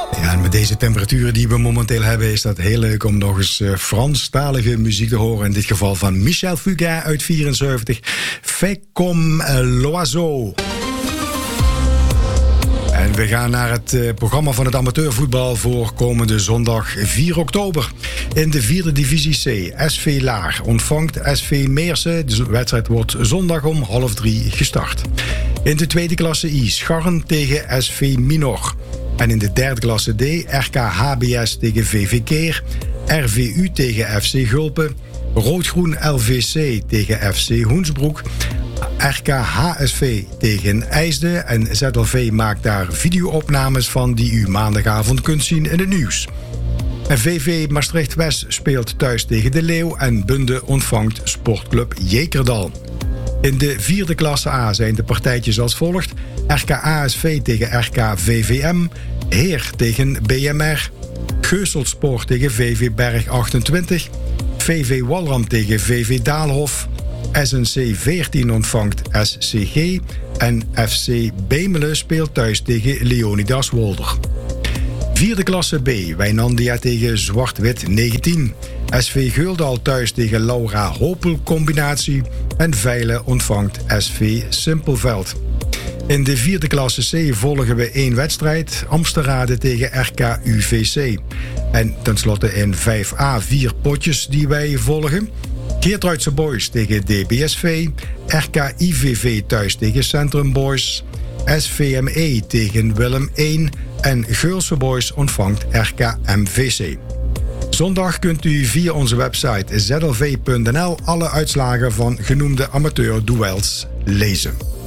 Ja, en met deze temperaturen die we momenteel hebben is dat heel leuk om nog eens Franstalige muziek te horen. In dit geval van Michel Fugain uit 74. Fais comme l'oiseau. En we gaan naar het programma van het amateurvoetbal voor komende zondag 4 oktober. In de 4e divisie C, SV Laar ontvangt SV Meersen. De wedstrijd wordt zondag om 2:30 gestart. In de 2e klasse I, Scharren tegen SV Minor. En in de 3e klasse D, RK HBS tegen VV Keer. RVU tegen FC Gulpen. Rood-Groen LVC tegen FC Hoensbroek. RK HSV tegen IJsde en ZLV maakt daar videoopnames van die u maandagavond kunt zien in het nieuws. En VV Maastricht-West speelt thuis tegen De Leeuw en Bunde ontvangt Sportclub Jekerdal. In de 4e klasse A zijn de partijtjes als volgt: RK ASV tegen RK VVM, Heer tegen BMR, Geuselsport tegen VV Berg 28, VV Walram tegen VV Daalhof, SNC 14 ontvangt SCG en FC Bemelen speelt thuis tegen Leonidas Wolder. 4e klasse B, Wijnandia tegen Zwart-Wit 19. SV Geuldal thuis tegen Laura Hopel combinatie en Veilen ontvangt SV Simpelveld. In de 4e klasse C volgen we 1 wedstrijd, Amsterrade tegen RK UVC. En tenslotte in 5A 4 potjes die wij volgen. Geertruidse Boys tegen DBSV, RK IVV thuis tegen Centrum Boys, SVME tegen Willem 1 en Geulse Boys ontvangt RK MVC. Zondag kunt u via onze website zlv.nl alle uitslagen van genoemde amateurduels lezen.